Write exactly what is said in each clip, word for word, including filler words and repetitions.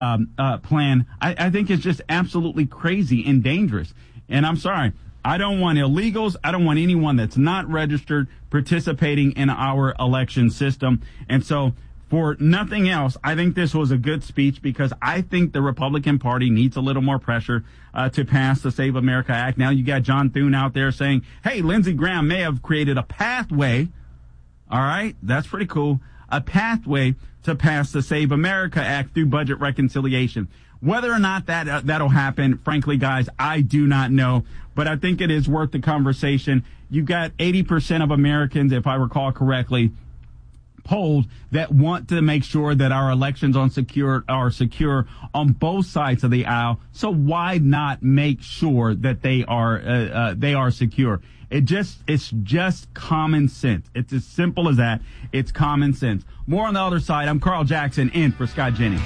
um, uh, plan, I, I think is just absolutely crazy and dangerous. And I'm sorry, I don't want illegals. I don't want anyone that's not registered participating in our election system. And so, for nothing else, I think this was a good speech because I think the Republican Party needs a little more pressure uh, to pass the Save America Act. Now you got John Thune out there saying, hey, Lindsey Graham may have created a pathway. All right, that's pretty cool. A pathway to pass the Save America Act through budget reconciliation. Whether or not that uh, that'll happen, frankly, guys, I do not know. But I think it is worth the conversation. You've got eighty percent of Americans, if I recall correctly, polled that want to make sure that our elections on secure are secure on both sides of the aisle. So why not make sure that they are uh, uh, they are secure? It just it's just common sense. It's as simple as that. It's common sense. More on the other side. I'm Carl Jackson in for Scott Jennings.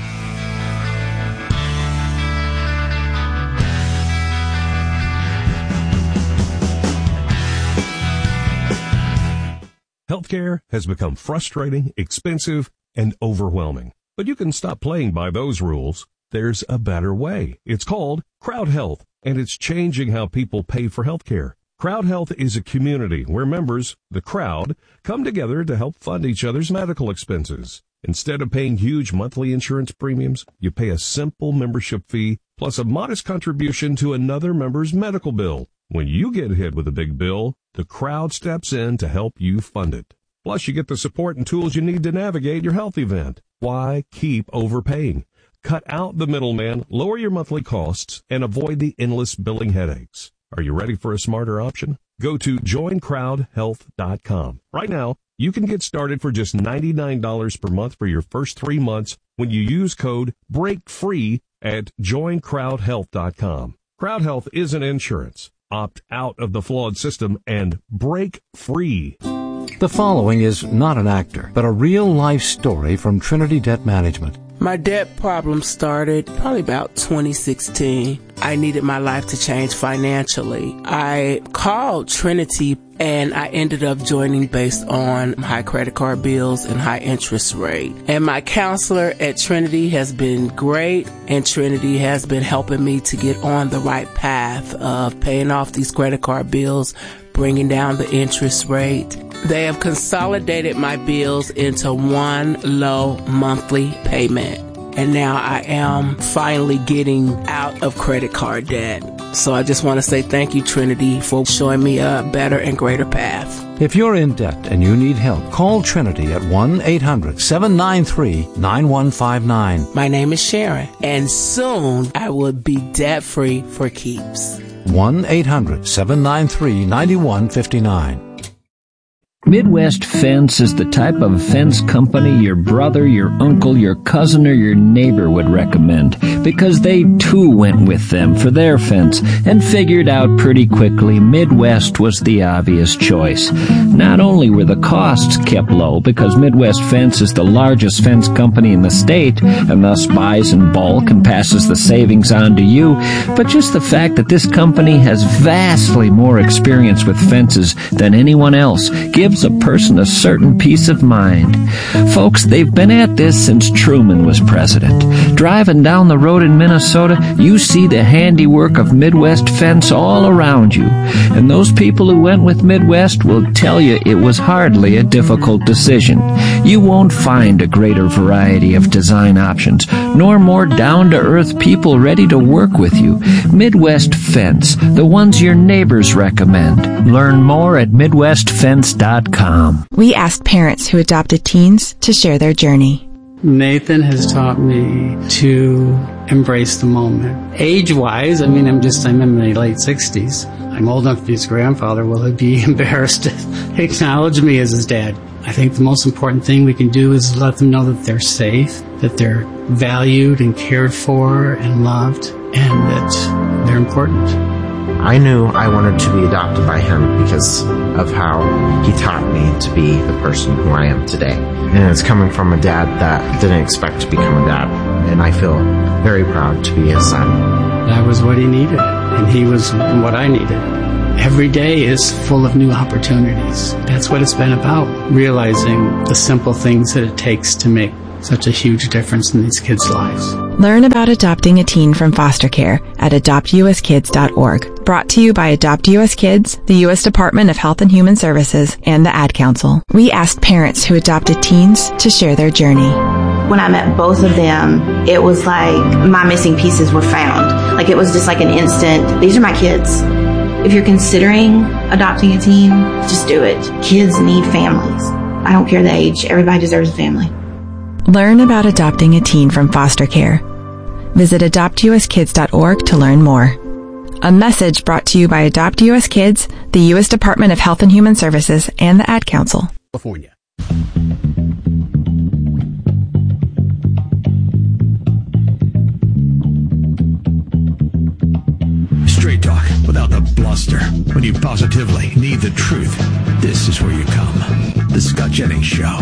Healthcare has become frustrating, expensive, and overwhelming. But you can stop playing by those rules. There's a better way. It's called Crowd Health, and it's changing how people pay for healthcare. Crowd Health is a community where members, the crowd, come together to help fund each other's medical expenses. Instead of paying huge monthly insurance premiums, you pay a simple membership fee plus a modest contribution to another member's medical bill. When you get hit with a big bill, the crowd steps in to help you fund it. Plus, you get the support and tools you need to navigate your health event. Why keep overpaying? Cut out the middleman, lower your monthly costs, and avoid the endless billing headaches. Are you ready for a smarter option? Go to join crowd health dot com. Right now, you can get started for just ninety-nine dollars per month for your first three months when you use code BREAKFREE at join crowd health dot com. Crowd Health isn't insurance. Opt out of the flawed system and break free. The following is not an actor, but a real-life story from Trinity Debt Management. My debt problem started probably about twenty sixteen. I needed my life to change financially. I called Trinity and I ended up joining based on high credit card bills and high interest rate. And my counselor at Trinity has been great, and Trinity has been helping me to get on the right path of paying off these credit card bills, bringing down the interest rate. They have consolidated my bills into one low monthly payment. And now I am finally getting out of credit card debt. So I just want to say thank you, Trinity, for showing me a better and greater path. If you're in debt and you need help, call Trinity at one eight hundred seven nine three nine one five nine. My name is Sharon, and soon I will be debt-free for keeps. one eight hundred seven nine three nine one five nine. Midwest Fence is the type of fence company your brother, your uncle, your cousin, or your neighbor would recommend, because they too went with them for their fence and figured out pretty quickly Midwest was the obvious choice. Not only were the costs kept low, because Midwest Fence is the largest fence company in the state and thus buys in bulk and passes the savings on to you, but just the fact that this company has vastly more experience with fences than anyone else gives a person a certain peace of mind. Folks, they've been at this since Truman was president. Driving down the road in Minnesota, you see the handiwork of Midwest Fence all around you. And those people who went with Midwest will tell you it was hardly a difficult decision. You won't find a greater variety of design options, nor more down-to-earth people ready to work with you. Midwest Fence, the ones your neighbors recommend. Learn more at midwest fence dot com. We asked parents who adopted teens to share their journey. Nathan has taught me to embrace the moment. Age-wise, I mean, I'm just, I'm in my late sixties. I'm old enough to be his grandfather. Will he be embarrassed to acknowledge me as his dad? I think the most important thing we can do is let them know that they're safe, that they're valued and cared for and loved, and that they're important. I knew I wanted to be adopted by him because of how he taught me to be the person who I am today. And it's coming from a dad that didn't expect to become a dad. And I feel very proud to be his son. That was what he needed, and he was what I needed. Every day is full of new opportunities. That's what it's been about, realizing the simple things that it takes to make such a huge difference in these kids' lives. Learn about adopting a teen from foster care at adopt u s kids dot org. Brought to you by Adopt U S Kids, the U S Department of Health and Human Services, and the Ad Council. We asked parents who adopted teens to share their journey. When I met both of them, it was like my missing pieces were found. Like it was just like an instant, these are my kids. If you're considering adopting a teen, just do it. Kids need families. I don't care the age. Everybody deserves a family. Learn about adopting a teen from foster care. Visit adopt u s kids dot org to learn more. A message brought to you by Adopt U S Kids, the U S Department of Health and Human Services, and the Ad Council. California. Straight talk without the bluster. When you positively need the truth, this is where you come. The Scott Jennings Show.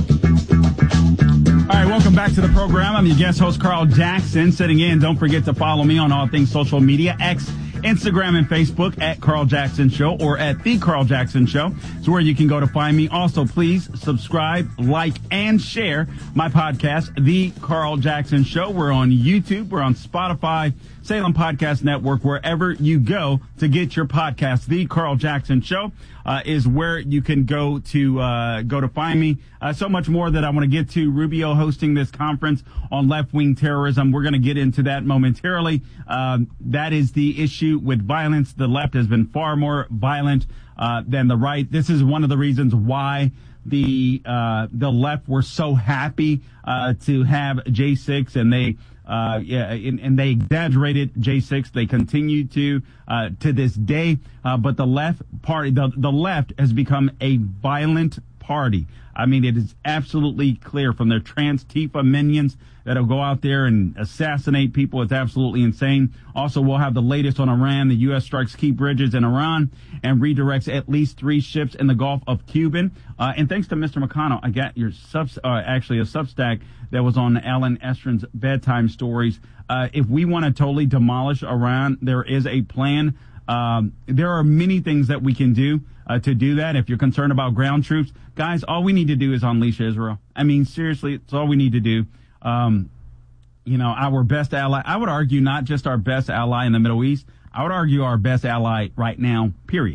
All right, welcome back to the program. I'm your guest host, Carl Jackson, sitting in. Don't forget to follow me on all things social media, X, Instagram, and Facebook at Carl Jackson Show or at The Carl Jackson Show. It's where you can go to find me. Also, please subscribe, like, and share my podcast, The Carl Jackson Show. We're on YouTube. We're on Spotify, Salem Podcast Network, wherever you go to get your podcast. The Carl Jackson Show uh, is where you can go to uh, go to find me. Uh, so much more that I want to get to. Rubio hosting this conference on left-wing terrorism. We're going to get into that momentarily. Um, that is the issue with violence. The left has been far more violent uh, than the right. This is one of the reasons why the uh, the left were so happy uh, to have J six, and they uh, yeah, and, and they exaggerated J six. They continue to uh, to this day, uh, but the left party, the the left has become a violent party. I mean, it is absolutely clear from their trans Tifa minions that'll go out there and assassinate people. It's absolutely insane. Also, we'll have the latest on Iran. The U S strikes key bridges in Iran and redirects at least three ships in the Gulf of Cuban. Uh, and thanks to Mister McConnell, I got your subs, uh, actually a Substack that was on Alan Estrin's bedtime stories. Uh, if we want to totally demolish Iran, there is a plan. Um, there are many things that we can do uh, to do that. If you're concerned about ground troops, guys, all we need to do is unleash Israel. I mean, seriously, it's all we need to do. Um, you know, our best ally, I would argue not just our best ally in the Middle East. I would argue our best ally right now, period.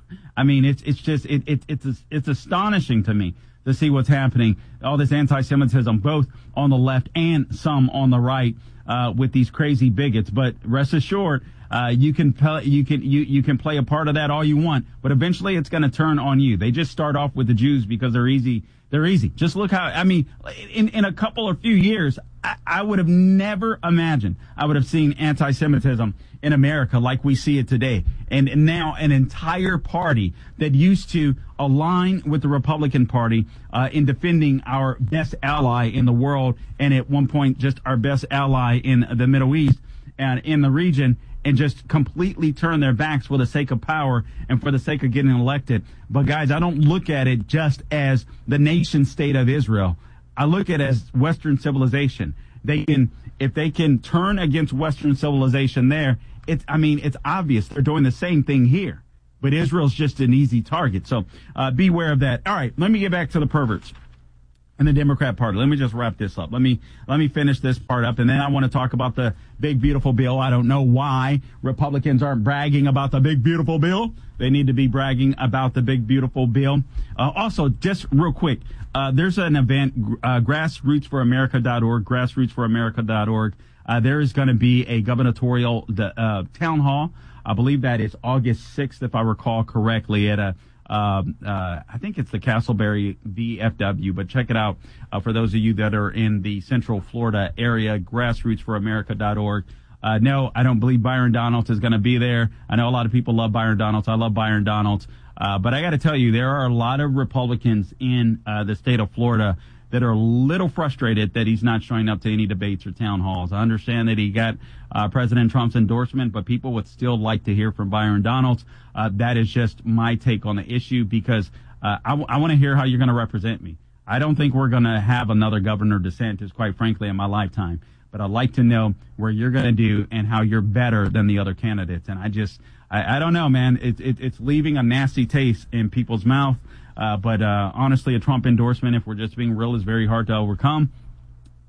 I mean, it's, it's just, it, it, it's, it's astonishing to me to see what's happening. All this anti-Semitism, both on the left and some on the right, uh, with these crazy bigots. But rest assured, Uh, you can play, you can you you can play a part of that all you want, but eventually it's going to turn on you. They just start off with the Jews because they're easy. They're easy. Just look how, I mean, in in a couple or few years, I, I would have never imagined I would have seen anti-Semitism in America like we see it today. And, and now an entire party that used to align with the Republican Party uh, in defending our best ally in the world, and at one point just our best ally in the Middle East and in the region, and just completely turn their backs for the sake of power and for the sake of getting elected. But guys, I don't look at it just as the nation state of Israel. I look at it as Western civilization. They can, if they can turn against Western civilization there, it's, I mean, it's obvious they're doing the same thing here. But Israel's just an easy target. So uh, beware of that. All right, let me get back to the perverts and the Democrat Party. Let me just wrap this up. Let me let me finish this part up, and then I want to talk about the big, beautiful bill. I don't know why Republicans aren't bragging about the big, beautiful bill. They need to be bragging about the big, beautiful bill. Uh, also, just real quick, uh, there's an event, uh, grassroots for america dot org, grassroots for america dot org. Uh, there is going to be a gubernatorial uh, town hall. I believe that is August sixth, if I recall correctly, at a Um, uh, I think it's the Castleberry V F W, but check it out uh, for those of you that are in the Central Florida area, grassroots for america dot org. Uh, no, I don't believe Byron Donalds is going to be there. I know a lot of people love Byron Donalds. I love Byron Donalds. Uh, but I got to tell you, there are a lot of Republicans in uh, the state of Florida that are a little frustrated that he's not showing up to any debates or town halls. I understand that he got uh, President Trump's endorsement, but people would still like to hear from Byron Donalds. Uh, that is just my take on the issue, because uh, I, w- I want to hear how you're going to represent me. I don't think we're going to have another Governor DeSantis, quite frankly, in my lifetime. But I'd like to know where you're going to do and how you're better than the other candidates. And I just, I, I don't know, man. It, it, it's leaving a nasty taste in people's mouth. Uh, but uh, honestly, a Trump endorsement, if we're just being real, is very hard to overcome.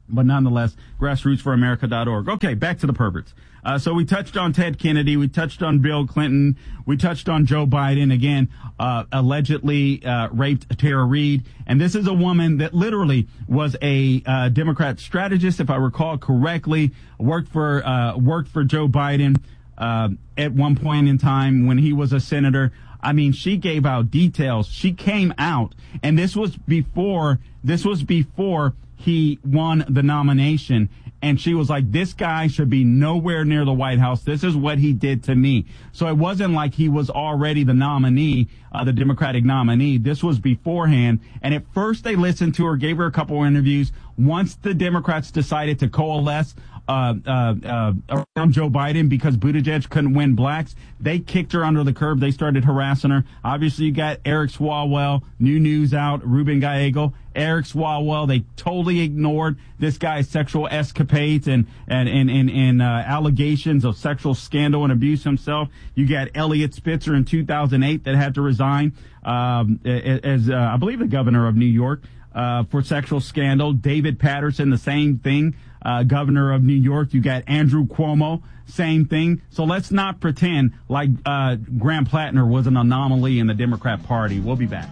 But nonetheless, grassroots for america dot org. Okay, back to the perverts. Uh, so we touched on Ted Kennedy. We touched on Bill Clinton. We touched on Joe Biden, again, uh, allegedly uh, raped Tara Reade. And this is a woman that literally was a uh, Democrat strategist, if I recall correctly, worked for uh, worked for Joe Biden uh, at one point in time when he was a senator. I mean, she gave out details. She came out, and this was before, this was before he won the nomination. And she was like, this guy should be nowhere near the White House. This is what he did to me. So it wasn't like he was already the nominee, uh, the Democratic nominee. This was beforehand. And at first they listened to her, gave her a couple of interviews. Once the Democrats decided to coalesce Uh, uh, uh, around Joe Biden because Buttigieg couldn't win blacks, they kicked her under the curb. They started harassing her. Obviously, you got Eric Swalwell, new news out, Ruben Gallego. Eric Swalwell, they totally ignored this guy's sexual escapades and, and, and, and, and uh, allegations of sexual scandal and abuse himself. You got Elliot Spitzer in two thousand eight that had to resign um, as, uh, I believe, the governor of New York uh, for sexual scandal. David Patterson, the same thing. Uh, governor of New York. You got Andrew Cuomo, same thing. So let's not pretend like uh, Graham Plattner was an anomaly in the Democrat Party. We'll be back.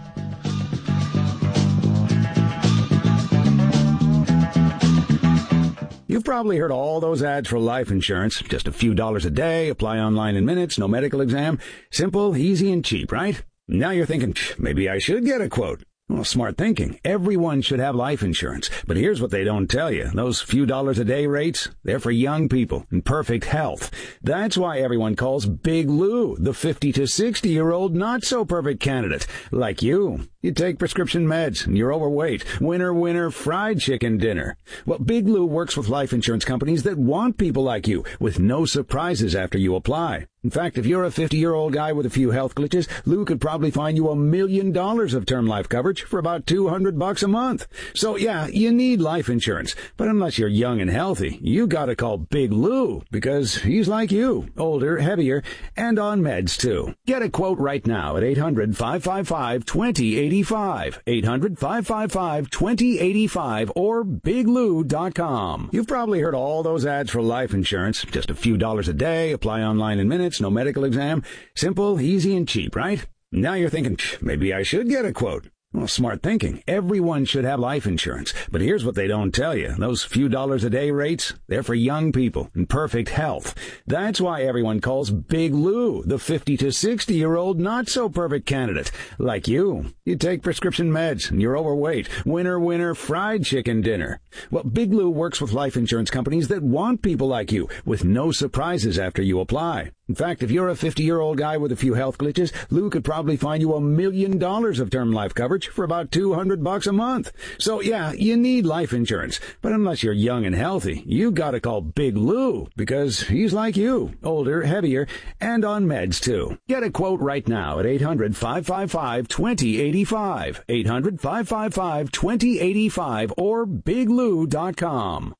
You've probably heard all those ads for life insurance. Just a few dollars a day, apply online in minutes, no medical exam. Simple, easy, and cheap, right? Now you're thinking, maybe I should get a quote. Well, smart thinking. Everyone should have life insurance. But here's what they don't tell you. Those few dollars a day rates, they're for young people in perfect health. That's why everyone calls Big Lou the fifty to sixty year old not so perfect candidate. Like you. You take prescription meds and you're overweight. Winner, winner, fried chicken dinner. Well, Big Lou works with life insurance companies that want people like you with no surprises after you apply. In fact, if you're a fifty-year-old guy with a few health glitches, Lou could probably find you a million dollars of term life coverage for about two hundred bucks a month. So yeah, you need life insurance. But unless you're young and healthy, you gotta call Big Lou because he's like you, older, heavier, and on meds too. Get a quote right now at eight hundred, five five five, two zero eight five, eight hundred, five five five, two zero eight five, or big lou dot com. You've probably heard all those ads for life insurance. Just a few dollars a day, apply online in minutes, no medical exam. Simple, easy, and cheap, right? Now you're thinking, maybe I should get a quote. Well, smart thinking. Everyone should have life insurance. But here's what they don't tell you. Those few dollars a day rates, they're for young people in perfect health. That's why everyone calls Big Lou the fifty to sixty year old not so perfect candidate. Like you. You take prescription meds and you're overweight. Winner, winner, fried chicken dinner. Well, Big Lou works with life insurance companies that want people like you with no surprises after you apply. In fact, if you're a fifty-year-old guy with a few health glitches, Lou could probably find you a million dollars of term life coverage for about two hundred bucks a month. So yeah, you need life insurance. But unless you're young and healthy, you gotta call Big Lou because he's like you, older, heavier, and on meds too. Get a quote right now at eight hundred, five five five, two zero eight five, eight hundred, five five five, two zero eight five, or big lou dot com.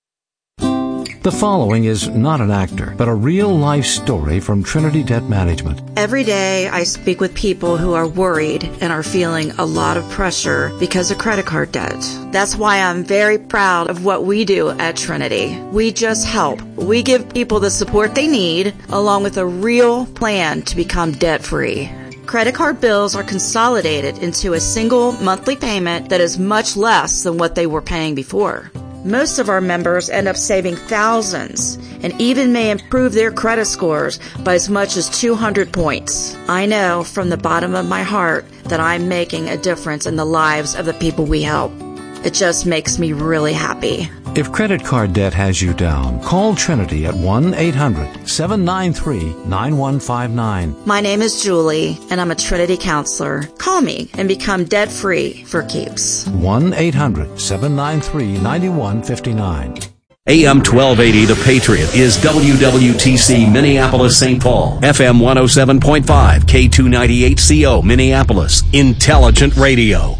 The following is not an actor, but a real-life story from Trinity Debt Management. Every day I speak with people who are worried and are feeling a lot of pressure because of credit card debt. That's why I'm very proud of what we do at Trinity. We just help. We give people the support they need, along with a real plan to become debt-free. Credit card bills are consolidated into a single monthly payment that is much less than what they were paying before. Most of our members end up saving thousands and even may improve their credit scores by as much as two hundred points. I know from the bottom of my heart that I'm making a difference in the lives of the people we help. It just makes me really happy. If credit card debt has you down, call Trinity at one eight hundred, seven nine three, nine one five nine. My name is Julie, and I'm a Trinity counselor. Call me and become debt-free for keeps. one eight hundred, seven nine three, nine one five nine. A M twelve eighty The Patriot is W W T C Minneapolis Saint Paul, F M one oh seven point five, K two ninety-eight C O Minneapolis, Intelligent Radio.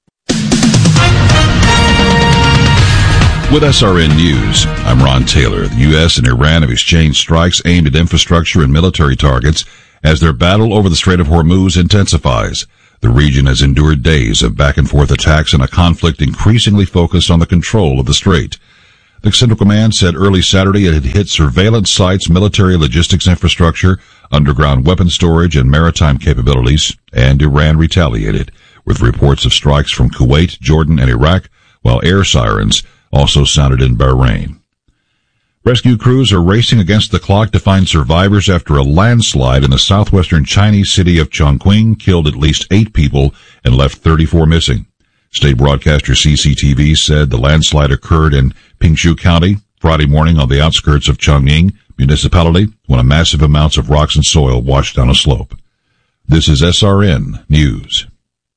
With S R N News, I'm Ron Taylor. The U S and Iran have exchanged strikes aimed at infrastructure and military targets as their battle over the Strait of Hormuz intensifies. The region has endured days of back-and-forth attacks and a conflict increasingly focused on the control of the strait. The Central Command said early Saturday it had hit surveillance sites, military logistics infrastructure, underground weapon storage, and maritime capabilities, and Iran retaliated with reports of strikes from Kuwait, Jordan, and Iraq, while air sirens also sounded in Bahrain. Rescue crews are racing against the clock to find survivors after a landslide in the southwestern Chinese city of Chongqing killed at least eight people and left thirty-four missing. State broadcaster C C T V said the landslide occurred in Pingshu County Friday morning on the outskirts of Chongqing municipality when a massive amounts of rocks and soil washed down a slope. This is S R N News.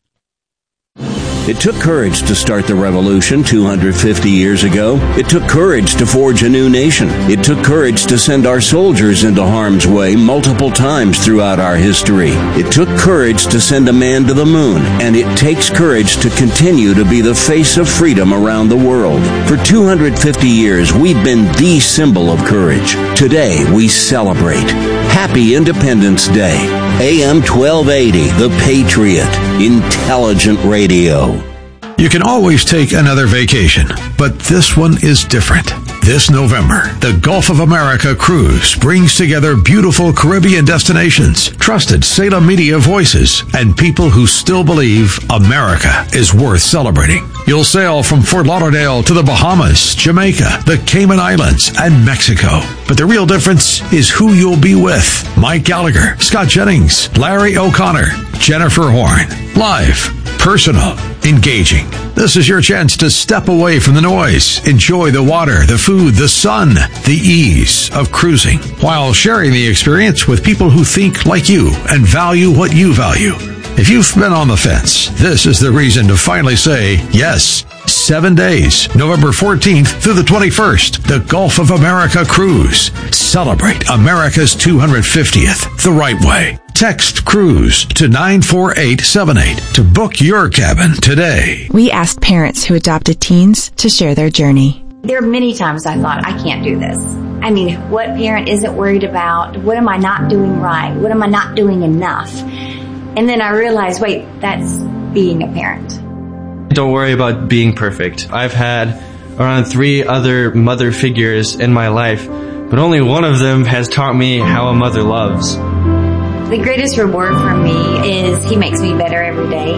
It took courage to start the revolution two hundred fifty years ago. It took courage to forge a new nation. It took courage to send our soldiers into harm's way multiple times throughout our history. It took courage to send a man to the moon, and it takes courage to continue to be the face of freedom around the world. For two hundred fifty years, we've been the symbol of courage. Today, we celebrate. Happy Independence Day. A M twelve eighty, The Patriot. Intelligent radio. You can always take another vacation, but this one is different. This November, the Gulf of America Cruise brings together beautiful Caribbean destinations, trusted Salem media voices, and people who still believe America is worth celebrating. You'll sail from Fort Lauderdale to the Bahamas, Jamaica, the Cayman Islands, and Mexico. But the real difference is who you'll be with. Mike Gallagher, Scott Jennings, Larry O'Connor, Jennifer Horn. Live, personal, engaging. This is your chance to step away from the noise, enjoy the water, the food, the sun, the ease of cruising, while sharing the experience with people who think like you and value what you value. If you've been on the fence, this is the reason to finally say yes. Seven days, November fourteenth through the twenty-first, the Gulf of America Cruise. Celebrate America's two hundred fiftieth the right way. Text CRUISE to nine four eight seven eight to book your cabin today. We asked parents who adopted teens to share their journey. There are many times I thought, I can't do this. I mean, what parent isn't worried about? What am I not doing right? What am I not doing enough? And then I realized, wait, that's being a parent. Don't worry about being perfect. I've had around three other mother figures in my life, but only one of them has taught me how a mother loves. The greatest reward for me is he makes me better every day.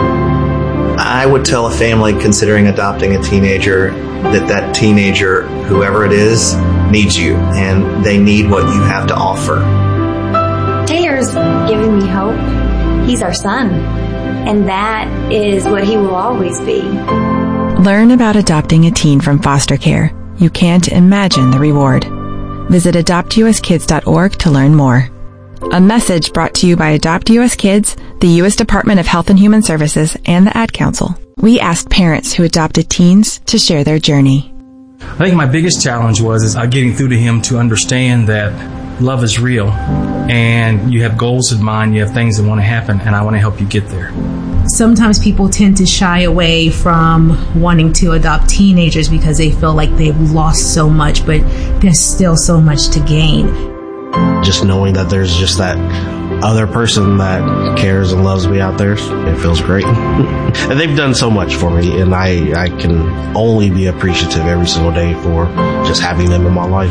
I would tell a family considering adopting a teenager that that teenager, whoever it is, needs you, and they need what you have to offer. Taylor's giving me hope. He's our son, and that is what he will always be. Learn about adopting a teen from foster care. You can't imagine the reward. Visit adopt u s kids dot org to learn more. A message brought to you by Adopt U S Kids, the U S Department of Health and Human Services, and the Ad Council. We asked parents who adopted teens to share their journey. I think my biggest challenge was is uh, getting through to him to understand that love is real, and you have goals in mind, you have things that want to happen, and I want to help you get there. Sometimes people tend to shy away from wanting to adopt teenagers because they feel like they've lost so much, but there's still so much to gain. Just knowing that there's just that other person that cares and loves me out there, it feels great. And they've done so much for me, and I, I can only be appreciative every single day for just having them in my life.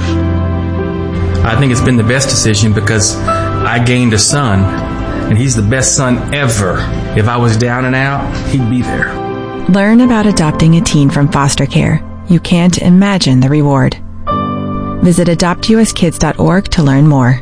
I think it's been the best decision because I gained a son, and he's the best son ever. If I was down and out, he'd be there. Learn about adopting a teen from foster care. You can't imagine the reward. Visit adopt u s kids dot org to learn more.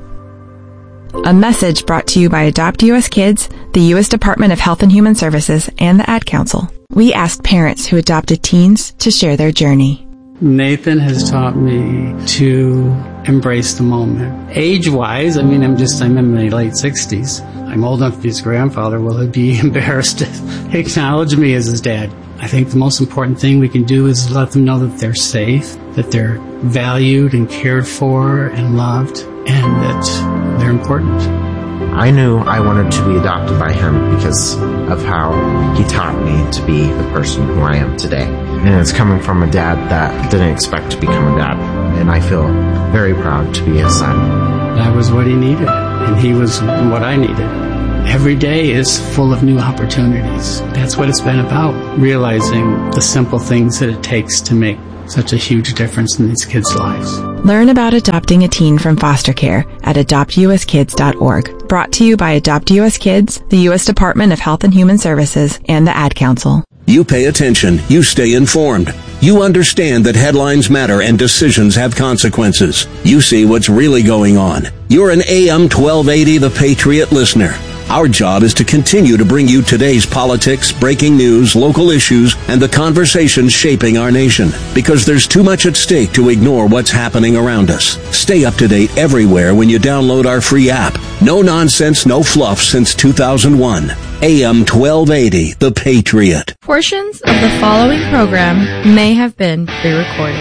A message brought to you by Adopt U S Kids, the U S Department of Health and Human Services, and the Ad Council. We asked parents who adopted teens to share their journey. Nathan has taught me to embrace the moment. Age-wise, I mean, I'm just, I'm in my late sixties. I'm old enough to be his grandfather. Will he be embarrassed to acknowledge me as his dad? I think the most important thing we can do is let them know that they're safe, that they're valued and cared for and loved, and that they're important. I knew I wanted to be adopted by him because of how he taught me to be the person who I am today. And it's coming from a dad that didn't expect to become a dad. And I feel very proud to be his son. That was what he needed, and he was what I needed. Every day is full of new opportunities. That's what it's been about, realizing the simple things that it takes to make such a huge difference in these kids' lives. Learn about adopting a teen from foster care at adopt u s kids dot org. Brought to you by Adopt U S Kids, the U S Department of Health and Human Services, and the Ad Council. You pay attention. You stay informed. You understand that headlines matter and decisions have consequences. You see what's really going on. You're an A M twelve eighty The Patriot listener. Our job is to continue to bring you today's politics, breaking news, local issues, and the conversations shaping our nation. Because there's too much at stake to ignore what's happening around us. Stay up to date everywhere when you download our free app. No nonsense, no fluff since two thousand one. A M twelve eighty, The Patriot. Portions of the following program may have been pre-recorded.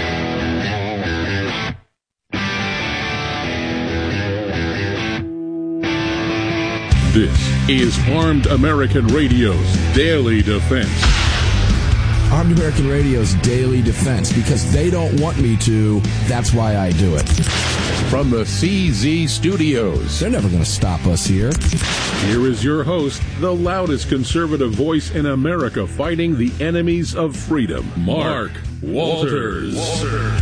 This is Armed American Radio's Daily Defense. Armed American Radio's Daily Defense, because they don't want me to, that's why I do it. From the C Z Studios. They're never going to stop us here. Here is your host, the loudest conservative voice in America fighting the enemies of freedom, Mark Walters. Walter.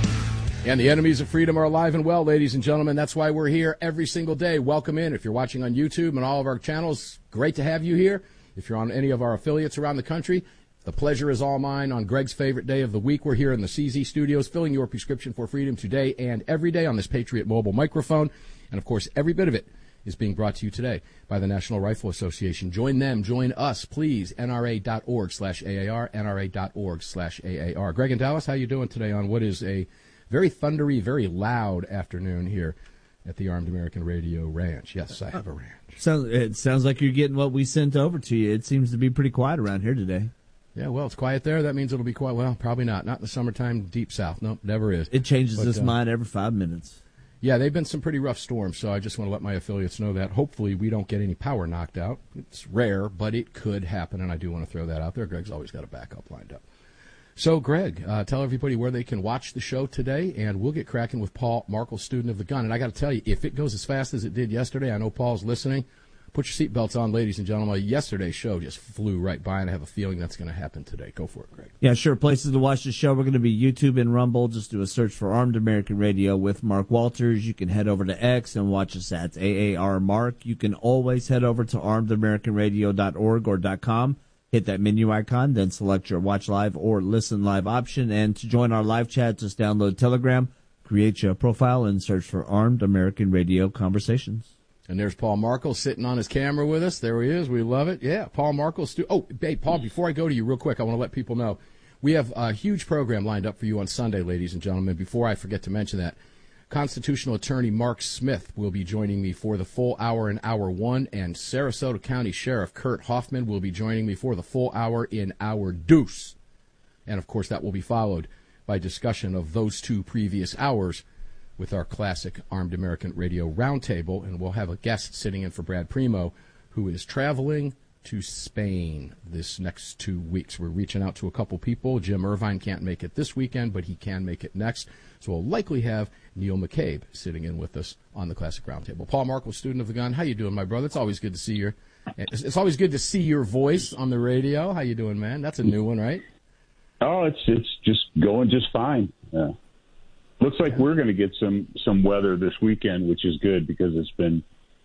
And the enemies of freedom are alive and well, ladies and gentlemen. That's why we're here every single day. Welcome in. If you're watching on YouTube and all of our channels, great to have you here. If you're on any of our affiliates around the country, the pleasure is all mine. On Greg's favorite day of the week, we're here in the C Z Studios, filling your prescription for freedom today and every day on this Patriot Mobile microphone. And, of course, every bit of it is being brought to you today by the National Rifle Association. Join them. Join us, please. N R A dot org slash A A R, N R A dot org slash A A R. Greg and Dallas, how you doing today on what is a very thundery, very loud afternoon here at the Armed American Radio Ranch? Yes, I have a ranch. So it sounds like you're getting what we sent over to you. It seems to be pretty quiet around here today. Yeah, well, it's quiet there. That means it'll be quiet. Well, probably not. Not in the summertime, deep south. Nope, never is. It changes But, its uh, mind every five minutes. Yeah, they've been some pretty rough storms, so I just want to let my affiliates know that. Hopefully we don't get any power knocked out. It's rare, but it could happen, and I do want to throw that out there. Greg's always got a backup lined up. So, Greg, uh, tell everybody where they can watch the show today, and we'll get cracking with Paul Markel, student of the gun. And I got to tell you, if it goes as fast as it did yesterday, I know Paul's listening. Put your seatbelts on, ladies and gentlemen. Yesterday's show just flew right by, and I have a feeling that's going to happen today. Go for it, Greg. Yeah, sure. Places to watch the show. We're going to be YouTube and Rumble. Just do a search for Armed American Radio with Mark Walters. You can head over to X and watch us at A A R Mark. You can always head over to armed american radio dot org or .com. Hit that menu icon, then select your watch live or listen live option. And to join our live chat, just download Telegram, create your profile, and search for Armed American Radio Conversations. And there's Paul Markel sitting on his camera with us. There he is. We love it. Yeah, Paul Markel. Stu- oh, hey, Paul, before I go to you real quick, I want to let people know we have a huge program lined up for you on Sunday, ladies and gentlemen. Before I forget to mention that, constitutional attorney Mark Smith will be joining me for the full hour in hour one, and Sarasota County Sheriff Kurt Hoffman will be joining me for the full hour in hour deuce. And, of course, that will be followed by discussion of those two previous hours with our classic Armed American Radio Roundtable, and we'll have a guest sitting in for Brad Primo, who is traveling to Spain this next two weeks. We're reaching out to a couple people. Jim Irvine can't make it this weekend, but he can make it next. So we'll likely have Neil McCabe sitting in with us on the Classic Roundtable. Paul Markel, student of the gun. How you doing, my brother? It's always good to see your it's, it's always good to see your voice on the radio. How you doing, man? That's a new one, right? Oh, it's it's just going just fine. Yeah. Looks like we're going to get some some weather this weekend, which is good because it's been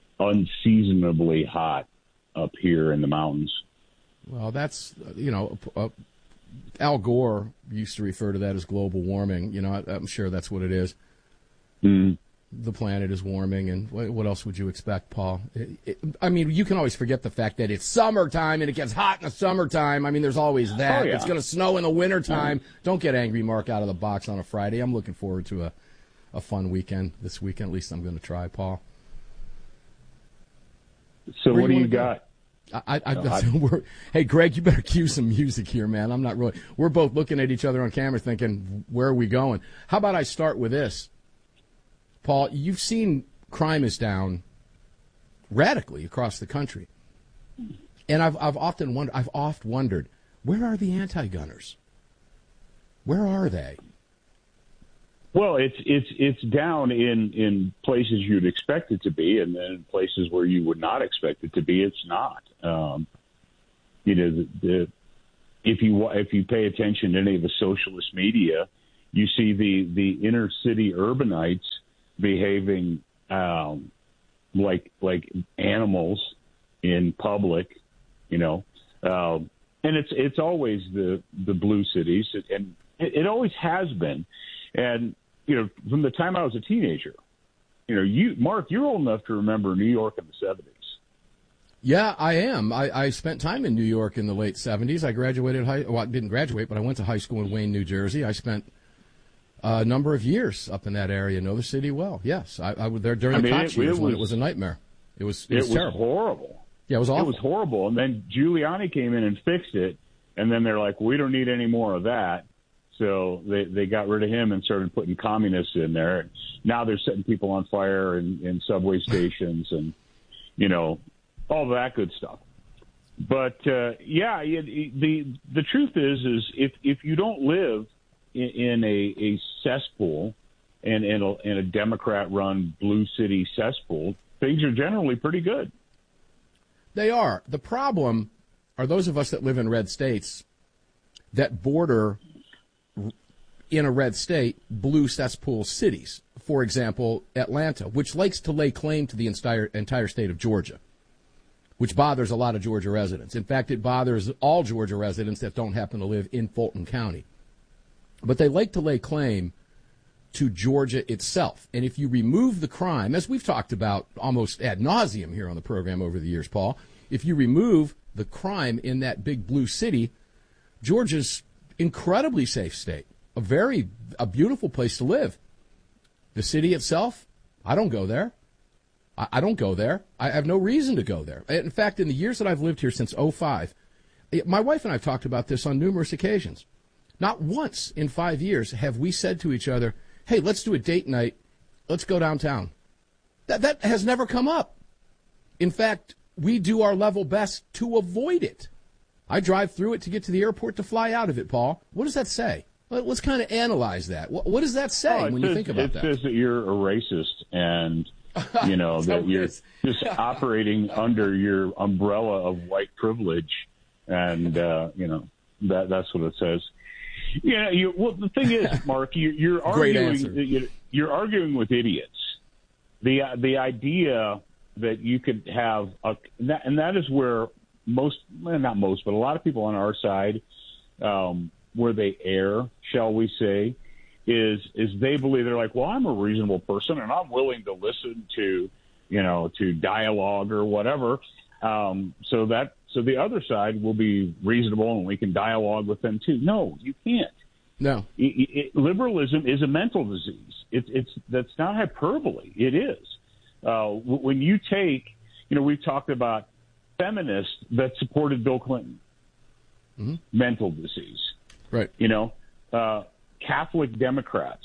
unseasonably hot up here in the mountains. Well, that's, you know, uh, Al Gore used to refer to that as global warming. You know, I, I'm sure that's what it is. Mm. The planet is warming, and what, what else would you expect, Paul? It, it, I mean, you can always forget the fact that it's summertime and it gets hot in the summertime. I mean, there's always that. Oh, yeah. It's going to snow in the wintertime. Mm. Don't get angry, Mark, out of the box on a Friday. I'm looking forward to a, a fun weekend this weekend. At least I'm going to try, Paul. So Where what do you you got? I, I, I, No, I- we're, hey, Greg, you better cue some music here, man. I'm not really. We're both looking at each other on camera thinking, where are we going? How about I start with this? Paul, you've seen crime is down radically across the country. And I've, I've often wondered, I've oft wondered, where are the anti-gunners? Where are they? Well, it's it's it's down in, in places you'd expect it to be, and then in places where you would not expect it to be, it's not. Um, you know, the, the if you if you pay attention to any of the socialist media, you see the the inner city urbanites behaving um, like like animals in public, you know, uh, and it's it's always the the blue cities, and it, it always has been, and you know, from the time I was a teenager, you know, you Mark, you're old enough to remember New York in the seventies. Yeah, I am. I, I spent time in New York in the late seventies. I graduated high. Well, I didn't graduate, but I went to high school in Wayne, New Jersey. I spent a number of years up in that area. Know the city well. Yes, I, I was there during I the mean, Koch it, years it when was, it was a nightmare. It was it, it was, was terrible. horrible. Yeah, it was awful. It was horrible. And then Giuliani came in and fixed it, and then they're like, we don't need any more of that. So they they got rid of him and started putting communists in there. Now they're setting people on fire in, in subway stations and, you know, all that good stuff. But uh, yeah, it, the the truth is, is if if you don't live in, in a, a cesspool and in a, in a Democrat-run blue city cesspool, things are generally pretty good. They are. The problem are those of us that live in red states that border in a red state blue cesspool cities. For example, Atlanta, which likes to lay claim to the entire entire state of Georgia, which bothers a lot of Georgia residents. In fact, it bothers all Georgia residents that don't happen to live in Fulton County. But they like to lay claim to Georgia itself. And if you remove the crime, as we've talked about almost ad nauseum here on the program over the years, Paul, if you remove the crime in that big blue city, Georgia's incredibly safe state, a very, a beautiful place to live. The city itself, I don't go there. I don't go there. I have no reason to go there. In fact, in the years that I've lived here since oh five, my wife and I have talked about this on numerous occasions. Not once in five years have we said to each other, hey, let's do a date night. Let's go downtown. That, that has never come up. In fact, we do our level best to avoid it. I drive through it to get to the airport to fly out of it, Paul. What does that say? Let's kind of analyze that. What, what does that say oh, says, when you think about it that? It says that you're a racist and... you know, that you're just operating under your umbrella of white privilege. And, uh, you know, that that's what it says. Yeah, you, well, the thing is, Mark, you, you're arguing you're, you're arguing with idiots. The uh, the idea that you could have, a, and, that, and that is where most, well, not most, but a lot of people on our side, um, where they err, shall we say, is is they believe they're like, well, I'm a reasonable person and I'm willing to listen to, you know, to dialogue or whatever. Um, so that so the other side will be reasonable and we can dialogue with them too. No, you can't. No, it, it, liberalism is a mental disease. It's it's that's not hyperbole. It is. Uh, when you take, you know, we've talked about feminists that supported Bill Clinton. Mm-hmm. Mental disease, right? You know. Uh, Catholic Democrats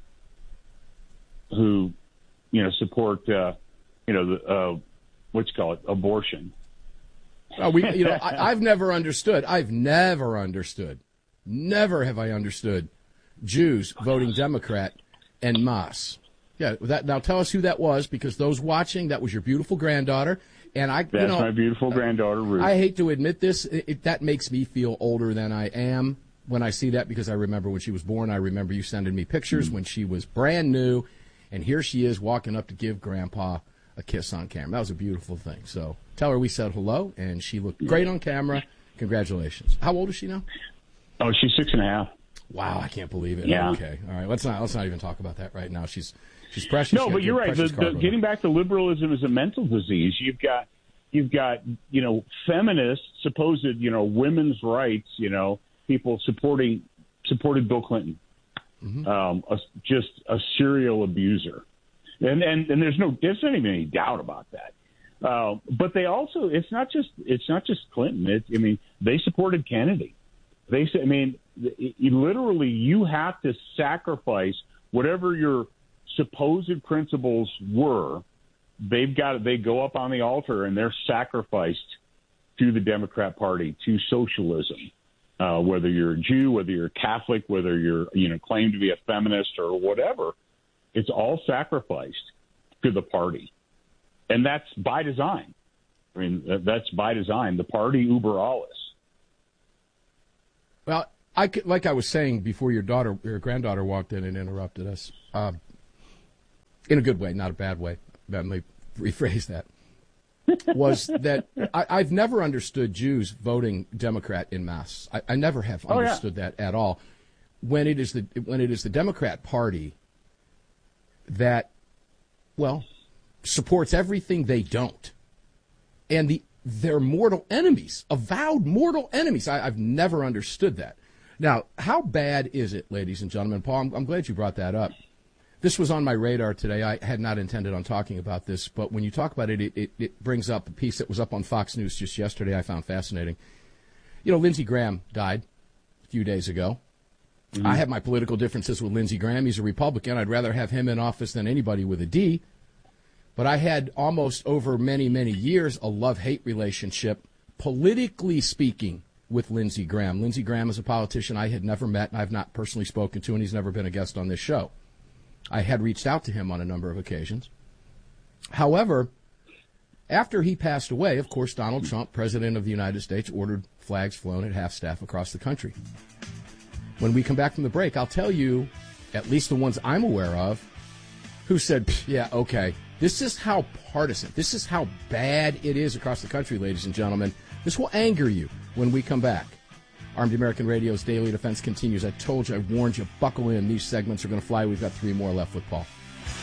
who, you know, support, uh, you know, the, uh, what you call it, abortion. Oh, we, you know, I, I've never understood. I've never understood. Never have I understood Jews voting Democrat en masse. Yeah, that, now tell us who that was, because those watching, that was your beautiful granddaughter. And I, That's you know, my beautiful granddaughter, Ruth. I hate to admit this. It, it, that makes me feel older than I am when I see that, because I remember when she was born. I remember you sending me pictures when she was brand new, and here she is walking up to give Grandpa a kiss on camera. That was a beautiful thing. So tell her we said hello, and she looked great on camera. Congratulations. How old is she now? Oh, she's six and a half. Wow, I can't believe it. Yeah. Okay, all right. Let's not let's not even talk about that right now. She's she's precious. No, but you're right. The, the, getting back to liberalism is a mental disease. You've got you've got you know feminists, supposed you know women's rights, you know. People supporting supported Bill Clinton, mm-hmm. um, a, just a serial abuser, and and and there's no there's not even any doubt about that. Uh, but they also it's not just it's not just Clinton. It, I mean, they supported Kennedy. They say I mean, it, it, literally, you have to sacrifice whatever your supposed principles were. They've got they go up on the altar and they're sacrificed to the Democrat Party, to socialism. Uh, whether you're a Jew, whether you're Catholic, whether you're, you know, claim to be a feminist or whatever, it's all sacrificed to the party. And that's by design. I mean, that's by design. The party uber alles. Well, I could, like I was saying before your daughter, your granddaughter walked in and interrupted us, uh, in a good way, not a bad way. Let me rephrase that. Was that I, I've never understood Jews voting Democrat en masse. I, I never have Oh, yeah. understood that at all. When it is the when it is the Democrat Party that, well, supports everything they don't, and the they're mortal enemies, avowed mortal enemies. I, I've never understood that. Now, how bad is it, ladies and gentlemen? Paul, I'm, I'm glad you brought that up. This was on my radar today. I had not intended on talking about this, but when you talk about it, it, it, it brings up a piece that was up on Fox News just yesterday I found fascinating. You know, Lindsey Graham died a few days ago. Mm-hmm. I have my political differences with Lindsey Graham. He's a Republican. I'd rather have him in office than anybody with a D. But I had almost over many, many years a love-hate relationship, politically speaking, with Lindsey Graham. Lindsey Graham is a politician I had never met, and I've not personally spoken to, and he's never been a guest on this show. I had reached out to him on a number of occasions. However, after he passed away, of course, Donald Trump, President of the United States, ordered flags flown at half-staff across the country. When we come back from the break, I'll tell you, at least the ones I'm aware of, who said, yeah, okay, this is how partisan, this is how bad it is across the country, ladies and gentlemen. This will anger you when we come back. Armed American Radio's Daily Defense continues. I told you, I warned you, buckle in. These segments are going to fly. We've got three more left with Paul.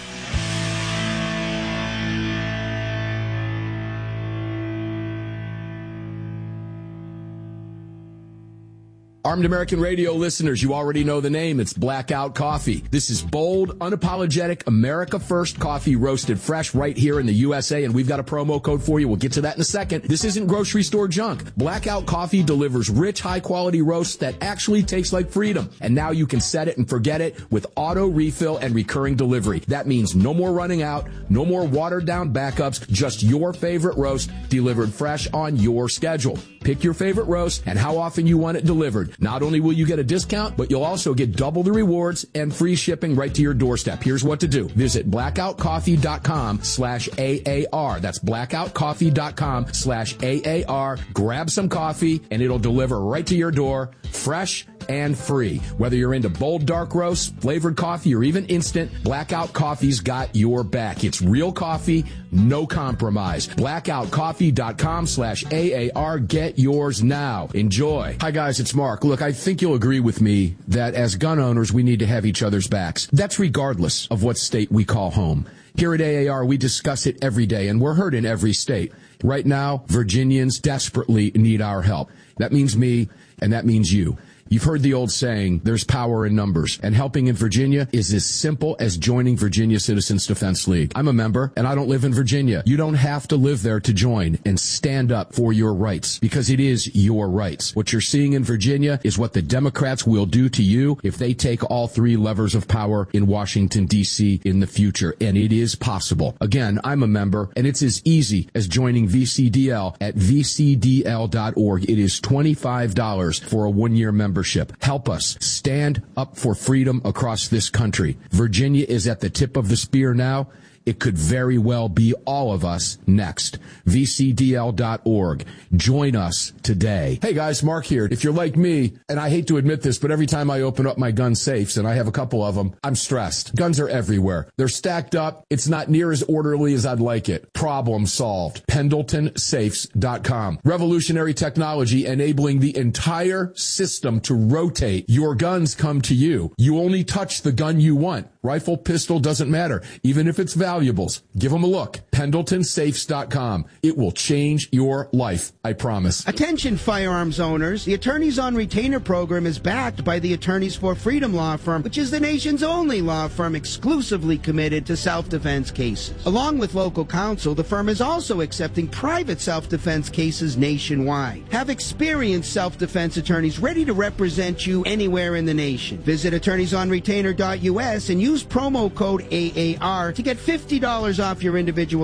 Armed American Radio listeners, you already know the name. It's Blackout Coffee. This is bold, unapologetic, America First coffee roasted fresh right here in the U S A, and we've got a promo code for you. We'll get to that in a second. This isn't grocery store junk. Blackout Coffee delivers rich, high-quality roasts that actually taste like freedom. And now you can set it and forget it with auto refill and recurring delivery. That means no more running out, no more watered-down backups, just your favorite roast delivered fresh on your schedule. Pick your favorite roast and how often you want it delivered. Not only will you get a discount, but you'll also get double the rewards and free shipping right to your doorstep. Here's what to do. Visit blackoutcoffee.com slash AAR. That's blackoutcoffee.com slash AAR. Grab some coffee and it'll deliver right to your door, fresh and free. Whether you're into bold dark roasts, flavored coffee, or even instant, Blackout Coffee's got your back. It's real coffee, no compromise. blackoutcoffee.com slash AAR. Get yours now. Enjoy. Hi guys, it's Mark. Look, I think you'll agree with me that as gun owners, we need to have each other's backs. That's regardless of what state we call home. Here at A A R, we discuss it every day, and we're heard in every state. Right now, Virginians desperately need our help. That means me, and that means you. You've heard the old saying, there's power in numbers, and helping in Virginia is as simple as joining Virginia Citizens Defense League. I'm a member, and I don't live in Virginia. You don't have to live there to join and stand up for your rights, because it is your rights. What you're seeing in Virginia is what the Democrats will do to you if they take all three levers of power in Washington, D C in the future, and it is possible. Again, I'm a member, and it's as easy as joining V C D L at v c d l dot org. It is twenty-five dollars for a one-year membership. Help us stand up for freedom across this country. Virginia is at the tip of the spear now. It could very well be all of us next. v c d l dot org. Join us today. Hey guys, Mark here. If you're like me, and I hate to admit this, but every time I open up my gun safes, and I have a couple of them, I'm stressed. Guns are everywhere. They're stacked up. It's not near as orderly as I'd like it. Problem solved. Pendleton Safes dot com. Revolutionary technology enabling the entire system to rotate. Your guns come to you. You only touch the gun you want. Rifle, pistol, doesn't matter. Even if it's valuables, give them a look. Pendleton Safes dot com. It will change your life, I promise. Attention firearms owners. The Attorneys on Retainer program is backed by the Attorneys for Freedom law firm, which is the nation's only law firm exclusively committed to self-defense cases. Along with local counsel, the firm is also accepting private self-defense cases nationwide. Have experienced self-defense attorneys ready to represent you anywhere in the nation. Visit attorneys on retainer dot u s and use promo code A A R to get fifty dollars off your individual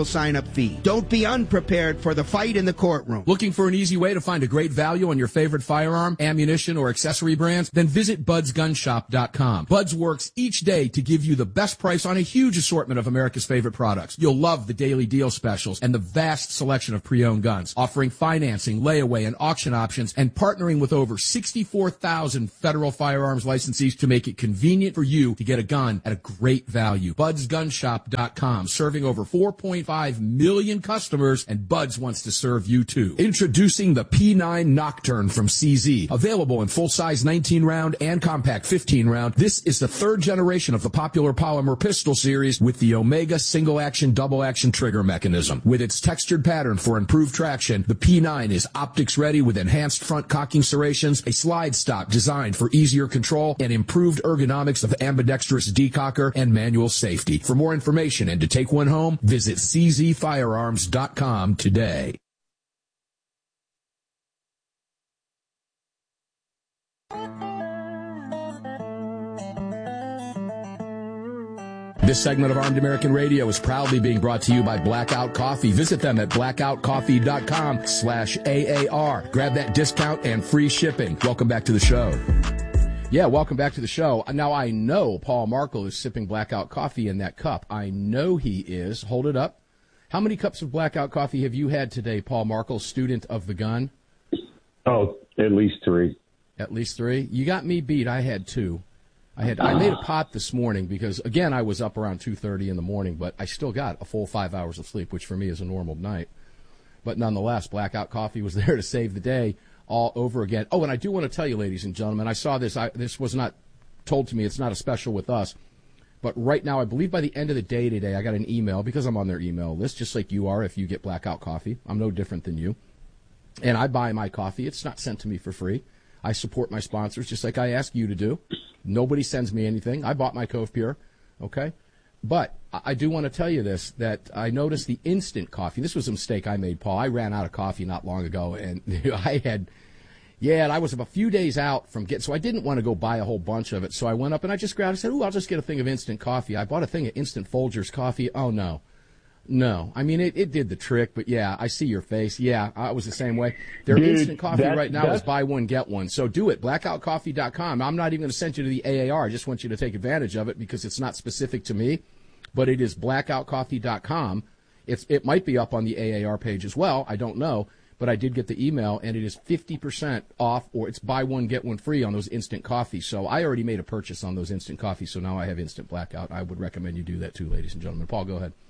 sign-up fee. Don't be unprepared for the fight in the courtroom. Looking for an easy way to find a great value on your favorite firearm, ammunition, or accessory brands? Then visit buds gun shop dot com. Buds works each day to give you the best price on a huge assortment of America's favorite products. You'll love the daily deal specials and the vast selection of pre-owned guns, offering financing, layaway, and auction options, and partnering with over sixty-four thousand federal firearms licensees to make it convenient for you to get a gun at a great value. buds gun shop dot com, serving over four point five million customers, and Buds wants to serve you too. Introducing the P nine Nocturne from C Z, available in full-size nineteen round and compact fifteen round. This is the third generation of the popular polymer pistol series with the Omega single-action, double-action trigger mechanism. With its textured pattern for improved traction, the P nine is optics-ready with enhanced front cocking serrations, a slide stop designed for easier control, and improved ergonomics of ambidextrous decocker and manual safety. For more information and to take one home, visit c z firearms dot com today. This segment of Armed American Radio is proudly being brought to you by Blackout Coffee. Visit them at blackout coffee dot com slash A A R. Grab that discount and free shipping. Welcome back to the show. Yeah, welcome back to the show. Now, I know Paul Markel is sipping Blackout Coffee in that cup. I know he is. Hold it up. How many cups of Blackout Coffee have you had today, Paul Markel, student of the gun? Oh, at least three. At least three? You got me beat. I had two. I had I made a pot this morning because, again, I was up around two thirty in the morning, but I still got a full five hours of sleep, which for me is a normal night. But nonetheless, Blackout Coffee was there to save the day all over again. Oh, and I do want to tell you, ladies and gentlemen, I saw this. I, this was not told to me. It's not a special with us. But right now, I believe by the end of the day today, I got an email, because I'm on their email list, just like you are if you get Blackout Coffee. I'm no different than you. And I buy my coffee. It's not sent to me for free. I support my sponsors just like I ask you to do. Nobody sends me anything. I bought my Cove Pure, okay? But I do want to tell you this, that I noticed the instant coffee. This was a mistake I made, Paul. I ran out of coffee not long ago, and I had, yeah, and I was a few days out from getting, so I didn't want to go buy a whole bunch of it. So I went up and I just grabbed, I said, ooh, I'll just get a thing of instant coffee. I bought a thing of instant Folgers coffee. Oh, no. No, I mean, it, it did the trick, but yeah, I see your face. Yeah, I was the same way. Their Dude, instant coffee that, right now is buy one, get one. So do it, blackout coffee dot com. I'm not even going to send you to the A A R. I just want you to take advantage of it because it's not specific to me, but it is blackout coffee dot com. It's, it might be up on the A A R page as well. I don't know, but I did get the email, and it is fifty percent off, or it's buy one, get one free on those instant coffees. So I already made a purchase on those instant coffees, so now I have instant blackout. I would recommend you do that too, ladies and gentlemen. Paul, go ahead.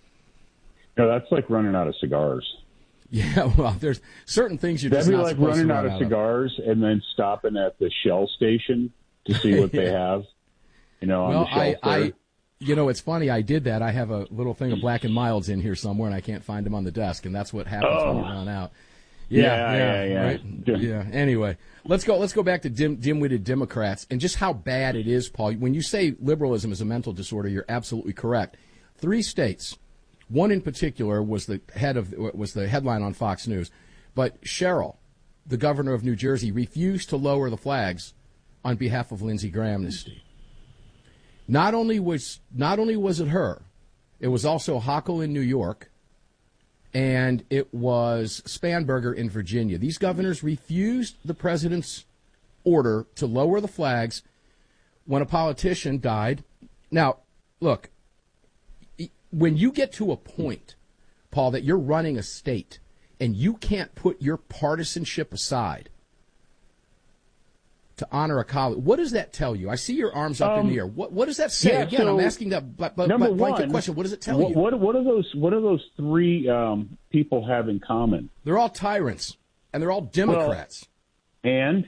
No, that's like running out of cigars. Yeah, well, there's certain things you're That'd just be not like supposed running to out run of cigars and then stopping at the Shell station to see what Yeah. they have. You know, on Well, the shelf I, there. I, you know, it's funny. I did that. I have a little thing of Black and Milds in here somewhere, and I can't find them on the desk, and that's what happens Oh. when you run out. Yeah, Yeah, yeah, yeah. Right? Yeah. Anyway, let's go. Let's go back to dim, dim-witted Democrats and just how bad it is, Paul. When you say liberalism is a mental disorder, you're absolutely correct. Three states. One in particular was the head of was the headline on Fox News, but Cheryl, the governor of New Jersey, refused to lower the flags on behalf of Lindsey Graham amnesty. Not only was not only was it her, it was also Hochul in New York, and it was Spanberger in Virginia. These governors refused the president's order to lower the flags when a politician died. Now, look. When you get to a point, Paul, that you're running a state and you can't put your partisanship aside to honor a colleague, what does that tell you? I see your arms up Um, in the air. What, what does that say? yeah, Again, so, I'm asking that bl- bl- number blanket one, question. What does it tell what, you? What, what are those? What are those three um, people have in common? They're all tyrants, and they're all Democrats. Well, and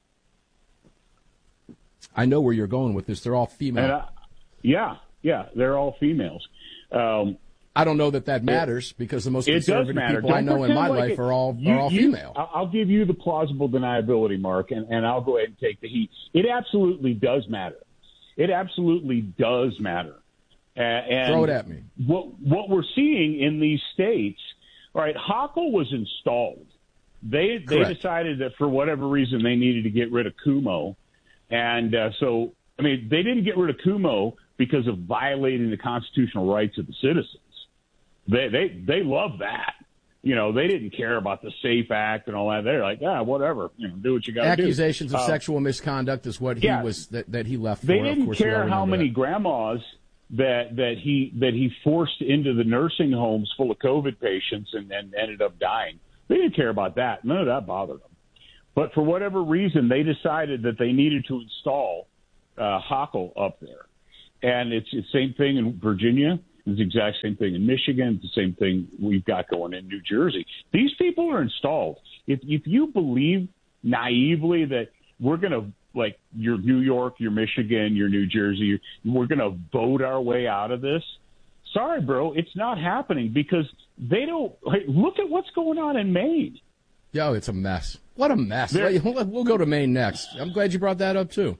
I know where you're going with this. They're all female. And I, yeah, yeah, they're all females. Um, I don't know that that matters it, because the most conservative people Don't I know in my like life it. are all you, are all you, female. I'll give you the plausible deniability, Mark, and, and I'll go ahead and take the heat. It absolutely does matter. It absolutely does matter. Uh, and Throw it at me. What what we're seeing in these states, all right, Hochul was installed. They they Correct. decided that for whatever reason they needed to get rid of Cuomo, and uh, so I mean they didn't get rid of Cuomo because of violating the constitutional rights of the citizens. They they they love that. You know, they didn't care about the SAFE Act and all that. They're like, ah, whatever. You know, do what you got to do. Accusations of uh, sexual misconduct is what he yeah, was that, that he left for. They of didn't course, we care all how many that. grandmas that that he that he forced into the nursing homes full of COVID patients and, and ended up dying. They didn't care about that. None of that bothered them. But for whatever reason, they decided that they needed to install uh, Hochul up there. And it's the same thing in Virginia. It's the exact same thing in Michigan. It's the same thing we've got going in New Jersey. These people are installed. If if you believe naively that we're going to, like, your New York, your Michigan, your New Jersey, we're going to vote our way out of this, sorry, bro, it's not happening because they don't like, – look at what's going on in Maine. Yo, it's a mess. What a mess. There, we'll go to Maine next. I'm glad you brought that up, too.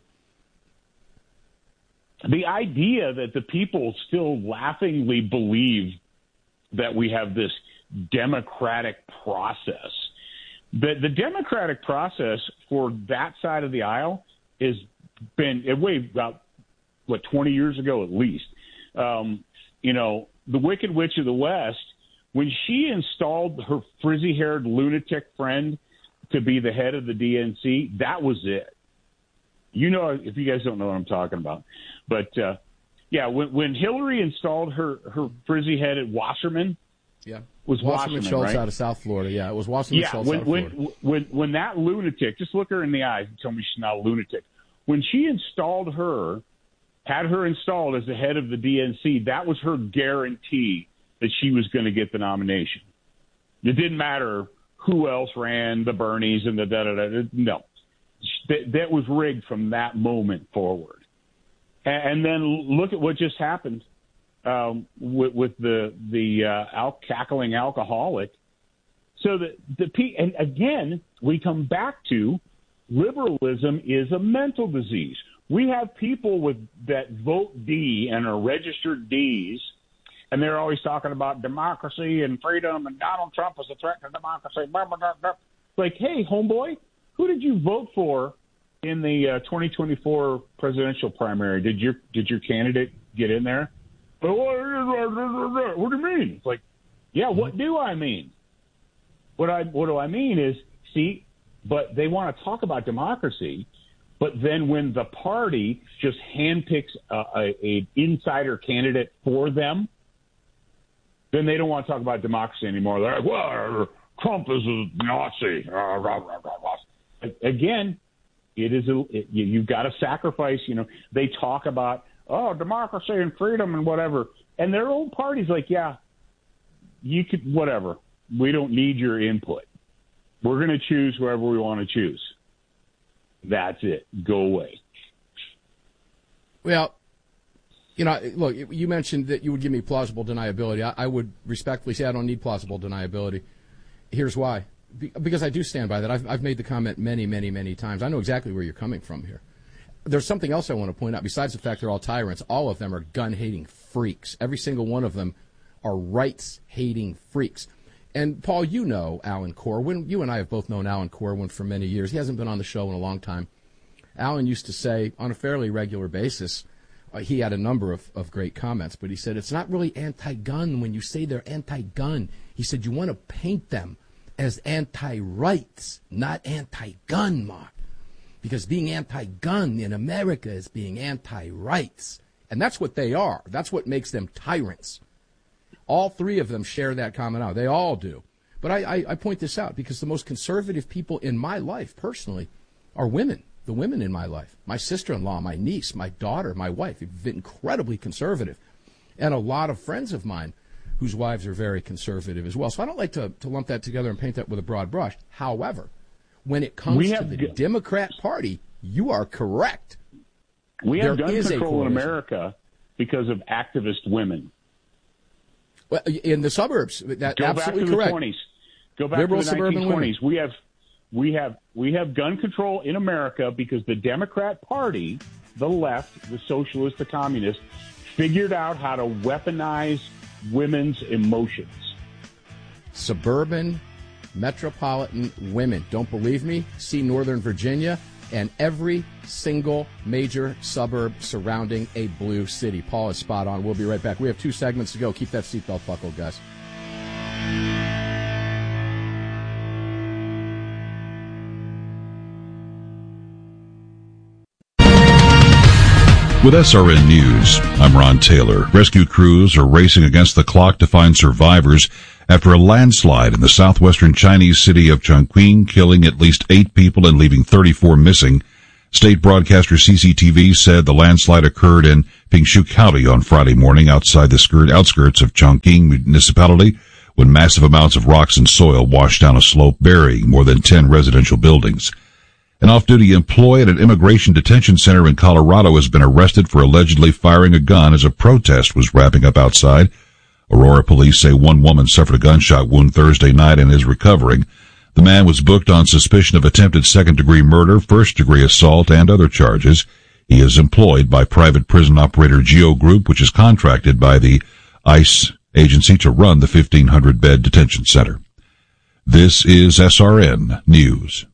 The idea that the people still laughingly believe that we have this democratic process, that the democratic process for that side of the aisle has been, it way about, what, twenty years ago at least. Um, you know, the Wicked Witch of the West, when she installed her frizzy-haired lunatic friend to be the head of the D N C, that was it. You know, if you guys don't know what I'm talking about. But, uh, yeah, when, when Hillary installed her, her frizzy-headed Wasserman, yeah, was Wasserman, Wasserman Schultz right? out of South Florida. Yeah, it was Wasserman yeah, Schultz when, out of when, Florida. When, when, when that lunatic, just look her in the eyes and tell me she's not a lunatic. When she installed her, had her installed as the head of the D N C, that was her guarantee that she was going to get the nomination. It didn't matter who else ran, the Bernies and the da-da-da. No. That, that was rigged from that moment forward. And, and then look at what just happened um, with, with the the uh, al- cackling alcoholic. So the the and again we come back to liberalism is a mental disease. We have people with that vote D and are registered Ds, and they're always talking about democracy and freedom and Donald Trump is a threat to democracy. Blah, blah, blah, blah. Like, hey, homeboy, who did you vote for in the uh, twenty twenty-four presidential primary? Did your did your candidate get in there? What do you mean? It's like, yeah, what do I mean? What I what do I mean is, see, but they want to talk about democracy, but then when the party just handpicks a, a, a insider candidate for them, then they don't want to talk about democracy anymore. They're like, well, Trump is a Nazi. Again, it is a, it, you've got to sacrifice. You know, they talk about, oh, democracy and freedom and whatever. And their own party's like, yeah, you could, whatever. We don't need your input. We're going to choose whoever we want to choose. That's it. Go away. Well, you know, look, you mentioned that you would give me plausible deniability. I, I would respectfully say I don't need plausible deniability. Here's why. Be, because I do stand by that. I've, I've made the comment many, many, many times. I know exactly where you're coming from here. There's something else I want to point out. Besides the fact they're all tyrants, all of them are gun-hating freaks. Every single one of them are rights-hating freaks. And, Paul, you know Alan Corwin. You and I have both known Alan Corwin for many years. He hasn't been on the show in a long time. Alan used to say on a fairly regular basis, uh, he had a number of, of great comments, but he said it's not really anti-gun when you say they're anti-gun. He said you want to paint them as anti-rights, not anti-gun, Mark. Because being anti-gun in America is being anti-rights. And that's what they are. That's what makes them tyrants. All three of them share that commonality. They all do. But I, I, I point this out because the most conservative people in my life, personally, are women. The women in my life. My sister-in-law, my niece, my daughter, my wife, have been incredibly conservative. And a lot of friends of mine whose wives are very conservative as well. So I don't like to, to lump that together and paint that with a broad brush. However, when it comes to the g- Democrat Party, you are correct. We have There gun is a control in coalition. America because of activist women. Well, in the suburbs, that Go absolutely back to correct. the twenties. Go back Liberal to the suburban nineteen twenties. We have, we have, we have gun control in America because the Democrat Party, the left, the socialists, the communists, figured out how to weaponize women's emotions. Suburban, metropolitan women. Don't believe me? See Northern Virginia and every single major suburb surrounding a blue city. Paul is spot on. We'll be right back. We have two segments to go. Keep that seatbelt buckled, guys. With S R N News, I'm Ron Taylor. Rescue crews are racing against the clock to find survivors after a landslide in the southwestern Chinese city of Chongqing, killing at least eight people and leaving thirty-four missing. State broadcaster C C T V said the landslide occurred in Pingshu County on Friday morning outside the skirt outskirts of Chongqing municipality when massive amounts of rocks and soil washed down a slope, burying more than ten residential buildings. An off-duty employee at an immigration detention center in Colorado has been arrested for allegedly firing a gun as a protest was wrapping up outside. Aurora police say one woman suffered a gunshot wound Thursday night and is recovering. The man was booked on suspicion of attempted second-degree murder, first-degree assault, and other charges. He is employed by private prison operator Geo Group, which is contracted by the ICE agency to run the fifteen hundred bed detention center. This is S R N News.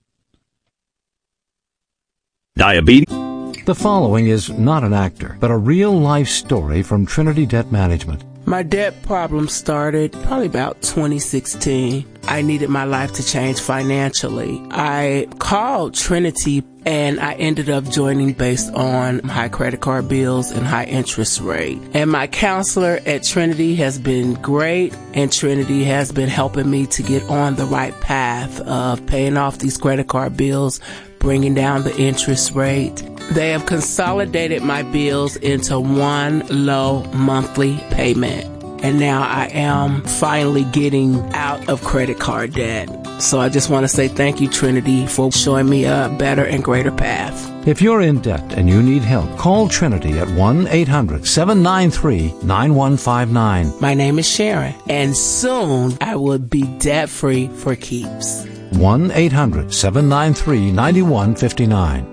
Diabetes. The following is not an actor, but a real-life story from Trinity Debt Management. My debt problem started probably about twenty sixteen. I needed my life to change financially. I called Trinity and I ended up joining based on high credit card bills and high interest rate. And my counselor at Trinity has been great, and Trinity has been helping me to get on the right path of paying off these credit card bills, bringing down the interest rate. They have consolidated my bills into one low monthly payment. And now I am finally getting out of credit card debt. So I just want to say thank you, Trinity, for showing me a better and greater path. If you're in debt and you need help, call Trinity at one eight hundred seven nine three nine one five nine. My name is Sharon, and soon I will be debt-free for keeps. one eight hundred seven nine three nine one five nine.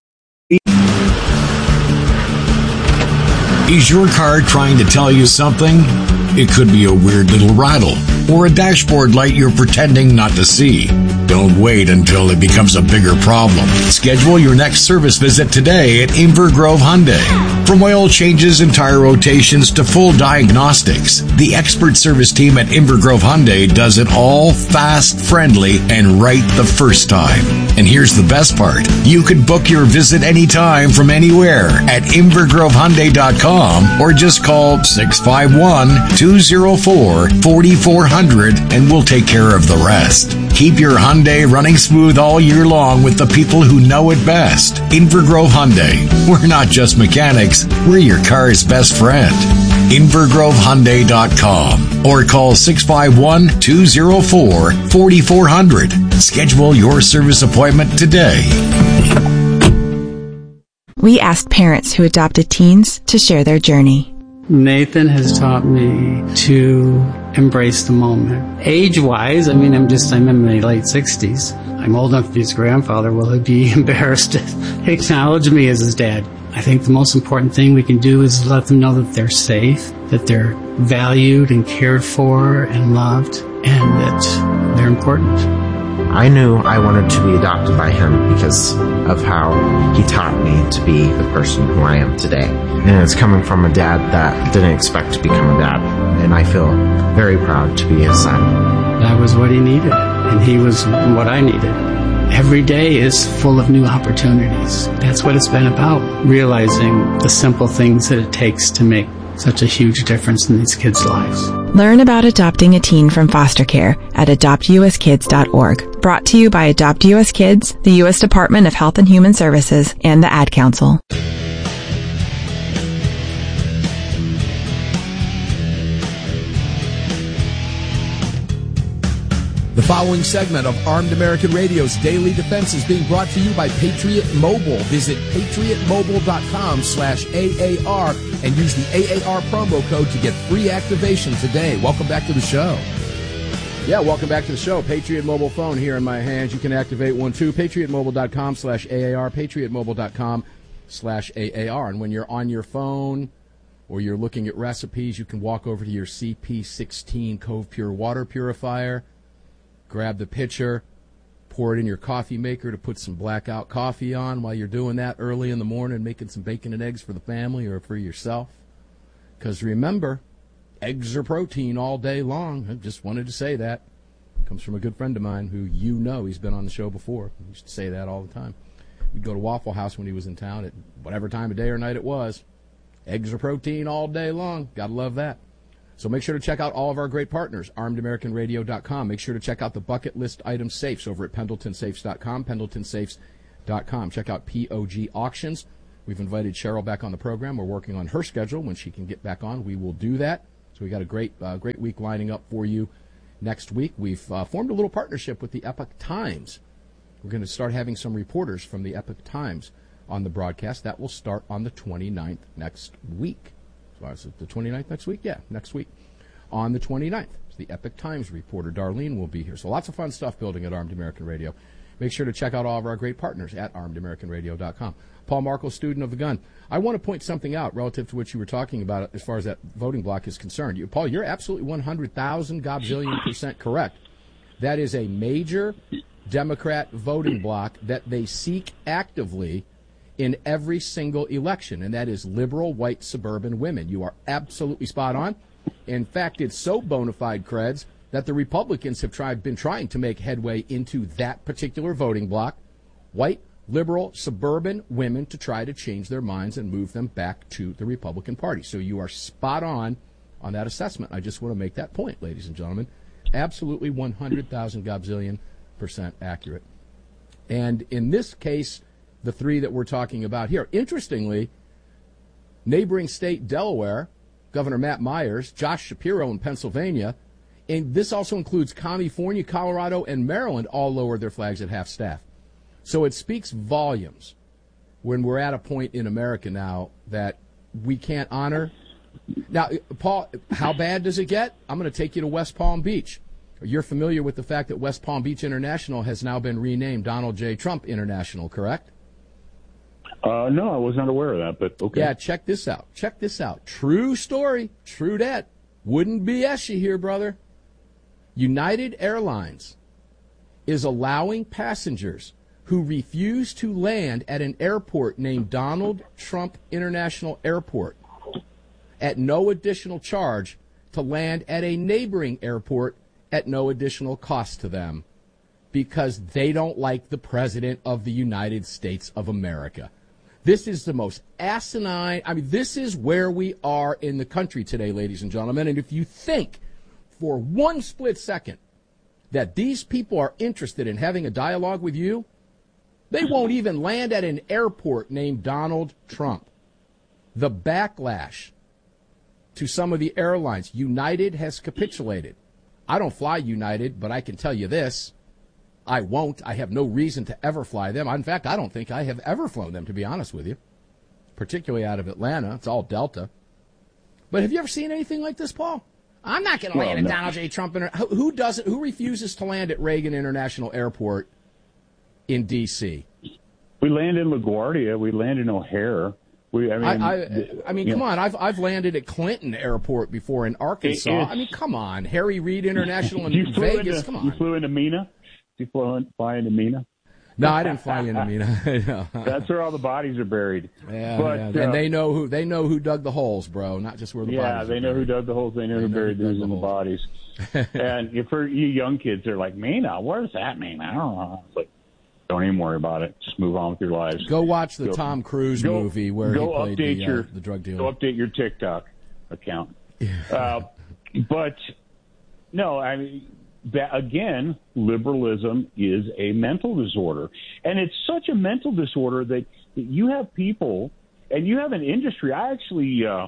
Is your car trying to tell you something? It could be a weird little rattle or a dashboard light you're pretending not to see. Don't wait until it becomes a bigger problem. Schedule your next service visit today at Inver Grove Hyundai. From oil changes and tire rotations to full diagnostics, the expert service team at Inver Grove Hyundai does it all fast, friendly, and right the first time. And here's the best part. You can book your visit anytime from anywhere at inver grove hyundai dot com or just call six five one, two oh four, four four zero zero and we'll take care of the rest. Keep your Hyundai running smooth all year long with the people who know it best. Inver Grove Hyundai. We're not just mechanics, we're your car's best friend. inver grove hyundai dot com or call six five one, two oh four, four four zero zero. Schedule your service appointment today. We asked parents who adopted teens to share their journey. Nathan has taught me to embrace the moment. Age-wise, I mean, I'm just, I'm in my late sixties. I'm old enough to be his grandfather. Will he be embarrassed to acknowledge me as his dad? I think the most important thing we can do is let them know that they're safe, that they're valued and cared for and loved, and that they're important. I knew I wanted to be adopted by him because of how he taught me to be the person who I am today. And it's coming from a dad that didn't expect to become a dad. And I feel very proud to be his son. That was what he needed, and he was what I needed. Every day is full of new opportunities. That's what it's been about, realizing the simple things that it takes to make such a huge difference in these kids' lives. Learn about adopting a teen from foster care at adopt u s kids dot org. Brought to you by Adopt U S Kids, the U S Department of Health and Human Services, and the Ad Council. The following segment of Armed American Radio's Daily Defense is being brought to you by Patriot Mobile. Visit patriot mobile dot com slash A A R and use the A A R promo code to get free activation today. Welcome back to the show. Yeah, welcome back to the show. Patriot Mobile phone here in my hands. You can activate one too. patriot mobile dot com slash A A R, patriot mobile dot com slash A A R. And when you're on your phone or you're looking at recipes, you can walk over to your C P sixteen Cove Pure water purifier, grab the pitcher, pour it in your coffee maker to put some blackout coffee on while you're doing that early in the morning, making some bacon and eggs for the family or for yourself. Because remember, eggs are protein all day long. I just wanted to say that. Comes from a good friend of mine who you know, he's been on the show before. He used to say that all the time. We'd go to Waffle House when he was in town at whatever time of day or night it was. Eggs are protein all day long. Gotta love that. So make sure to check out all of our great partners, armed american radio dot com. Make sure to check out the bucket list item safes over at pendleton safes dot com, pendleton safes dot com. Check out P O G Auctions. We've invited Cheryl back on the program. We're working on her schedule. When she can get back on, we will do that. So we got a great, uh, great week lining up for you next week. We've uh, formed a little partnership with the Epoch Times. We're going to start having some reporters from the Epoch Times on the broadcast. That will start on the twenty-ninth next week. So is it the twenty-ninth next week? Yeah, next week. On the twenty-ninth, the Epoch Times reporter Darlene will be here. So lots of fun stuff building at Armed American Radio. Make sure to check out all of our great partners at armed american radio dot com. Paul Markel, student of the gun. I want to point something out relative to what you were talking about as far as that voting block is concerned. You, Paul, you're absolutely one hundred thousand gobzillion percent correct. That is a major Democrat voting block that they seek actively in every single election, and that is liberal, white, suburban women. You are absolutely spot on. In fact, it's so bona fide, creds, that the Republicans have tried, been trying to make headway into that particular voting block, white, liberal, suburban women, to try to change their minds and move them back to the Republican Party. So you are spot on on that assessment. I just want to make that point, ladies and gentlemen. Absolutely one hundred thousand gobzillion percent accurate. And in this case, the three that we're talking about here, interestingly, neighboring state Delaware, Governor Matt Myers, Josh Shapiro in Pennsylvania, and this also includes California, Colorado, and Maryland, all lowered their flags at half-staff. So it speaks volumes when we're at a point in America now that we can't honor. Now, Paul, how bad does it get? I'm going to take you to West Palm Beach. You're familiar with the fact that West Palm Beach International has now been renamed Donald J. Trump International, correct? Uh, no, I was not aware of that, but okay. Yeah, check this out. Check this out. True story. True dat. Wouldn't B S you here, brother. United Airlines is allowing passengers who refuse to land at an airport named Donald Trump International Airport at no additional charge to land at a neighboring airport at no additional cost to them because they don't like the President of the United States of America. This is the most asinine. I mean, this is where we are in the country today, ladies and gentlemen. And if you think for one split second that these people are interested in having a dialogue with you, they won't even land at an airport named Donald Trump. The backlash to some of the airlines, United has capitulated. I don't fly United, but I can tell you this. I won't. I have no reason to ever fly them. In fact, I don't think I have ever flown them, to be honest with you, particularly out of Atlanta. It's all Delta. But have you ever seen anything like this, Paul? I'm not going to Well, land at no. Donald J. Trump. Inter- who, who doesn't? Who refuses to land at Reagan International Airport in D C? We land in LaGuardia. We land in O'Hare. We, I mean, I, I, I mean, you come know, on. I've I've landed at Clinton Airport before in Arkansas. It- I mean, come on. Harry Reid International in you flew Vegas. into, Come on. You flew into Mina? You flew in, fly into Mina? No, I didn't fly into Mina. No. That's where all the bodies are buried. Yeah, but, yeah. uh, And they know who they know who dug the holes, bro. Not just where the yeah, bodies. they are know who buried. dug the holes. They know They who know buried who dug those the in the holes. bodies. And if for you young kids, they're like, Mina, what does that mean? I don't know. It's like, don't even worry about it. Just move on with your lives. Go watch the Go- Tom Cruise go- movie where go he played update the, your, uh, the drug dealer. Go update your TikTok account. uh, but no, I mean, that, again, liberalism is a mental disorder. And it's such a mental disorder that you have people, and you have an industry. I actually, uh,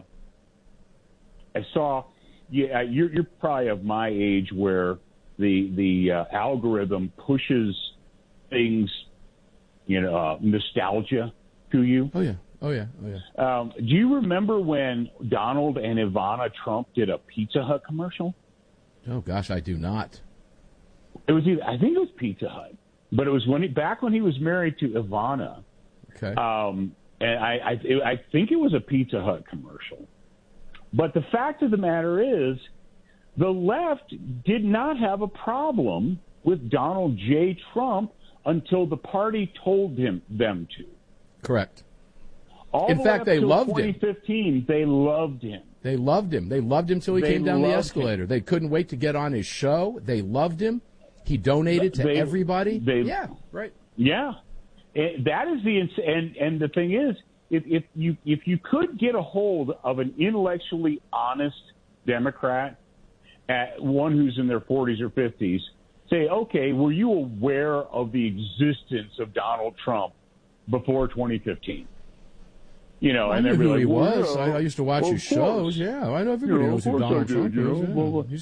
I saw, yeah, you're, you're probably of my age where the, the uh, algorithm pushes things, you know, uh, nostalgia to you. Oh, yeah. Oh, yeah. Oh, yeah. Um, do you remember when Donald and Ivana Trump did a Pizza Hut commercial? Oh, gosh, I do not. It was either, I think it was Pizza Hut, but it was when he, back when he was married to Ivana. Okay. Um, and I, I, it, I think it was a Pizza Hut commercial. But the fact of the matter is, the left did not have a problem with Donald J. Trump until the party told him them to. Correct. All In the fact, way up they till loved him. twenty fifteen, they loved him. They loved him. They loved him till he They came down the loved escalator. him. They couldn't wait to get on his show. They loved him. He donated to They- everybody. they- yeah, right. Yeah, and that is the ins- and and the thing is, if, if you if you could get a hold of an intellectually honest Democrat, at one who's in their forties or fifties, say, okay, were you aware of the existence of Donald Trump before twenty fifteen? You know, I and knew they'd be who like, he well, was. yeah, I, I used to watch well, his of course. show. Yeah, I know You everybody know, knows of who course Donald I do, Trump you is. know, Yeah. well, He's